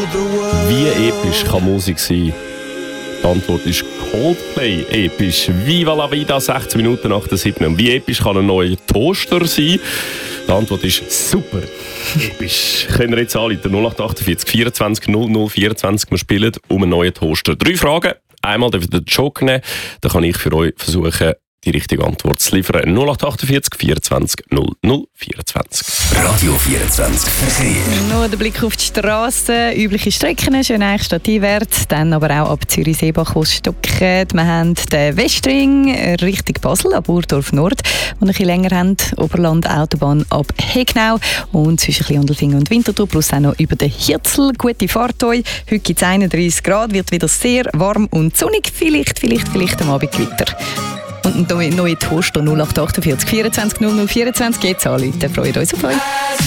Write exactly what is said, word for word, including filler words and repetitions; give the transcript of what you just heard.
Wie episch kann Musik sein? Die Antwort ist Coldplay episch. Viva la vida, sechzehn Minuten nach der siebten. Und wie episch kann ein neuer Toaster sein? Die Antwort ist super episch. Können wir jetzt anrufen? null acht achtundvierzig vierundzwanzig null null vierundzwanzig. Wir spielen um einen neuen Toaster. Drei Fragen. Einmal dürft ihr den Joker nehmen. Dann kann ich für euch versuchen, die richtige Antwort zu liefern. null acht achtundvierzig vierundzwanzig null null vierundzwanzig. Radio vierundzwanzig Verkehr. Nur der Blick auf die Straße, übliche Strecken, Schöneich statt Einwärts, dann aber auch ab Zürich-Seebach, wo es stockt. Wir haben den Westring Richtung Basel, ab Urdorf Nord, wo wir ein bisschen länger haben, Oberland Autobahn ab Hegnau und zwischen Kleindelfingen und Winterthur, plus auch noch über den Hirzel. Gute Fahrt euch. Heute gibt es einunddreißig Grad, wird wieder sehr warm und sonnig, vielleicht, vielleicht, vielleicht am Abend Gewitter. Und ein neuer Toaster null acht achtundvierzig vierundzwanzig null null vierundzwanzig. Jetzt anrufen, freut uns auf euch.